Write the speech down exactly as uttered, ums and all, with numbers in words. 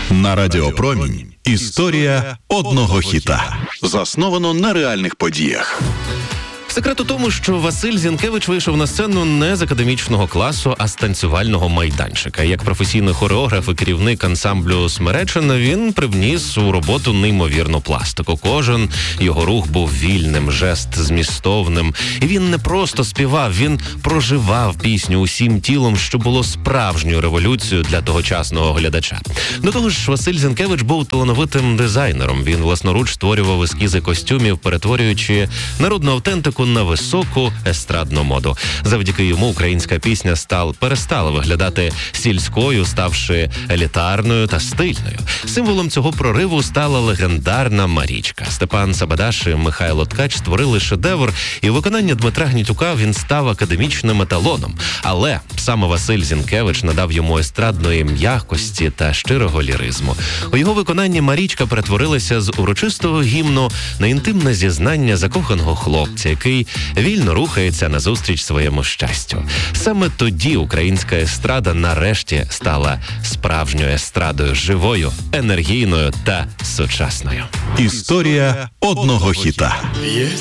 На Радіо Промінь. Історія одного хіта. Засновано на реальних подіях. Секрет у тому, що Василь Зінкевич вийшов на сцену не з академічного класу, а з танцювального майданчика. Як професійний хореограф і керівник ансамблю «Смеречина» він привніс у роботу неймовірну пластику. Кожен його рух був вільним, жест змістовним. І він не просто співав, він проживав пісню усім тілом, що було справжньою революцією для тогочасного глядача. До того ж, Василь Зінкевич був талановитим дизайнером. Він власноруч створював ескізи костюмів, перетворюючи народну автентику на високу естрадну моду. Завдяки йому українська пісня стал, перестала виглядати сільською, ставши елітарною та стильною. Символом цього прориву стала легендарна Марічка. Степан Сабадаш і Михайло Ткач створили шедевр, і у виконанні Дмитра Гнітюка він став академічним еталоном. Але саме Василь Зінкевич надав йому естрадної м'якості та щирого ліризму. У його виконанні Марічка перетворилася з урочистого гімну на інтимне зізнання закоханого хлопця, який вільно рухається назустріч своєму щастю. Саме тоді українська естрада нарешті стала справжньою естрадою, живою, енергійною та сучасною. Історія одного хіта.